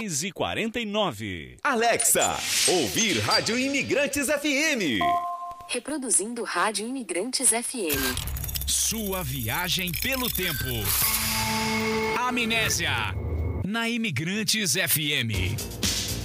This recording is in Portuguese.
10h49. Alexa, ouvir Rádio Imigrantes FM. Reproduzindo Rádio Imigrantes FM. Sua viagem pelo tempo. Amnésia, na Imigrantes FM.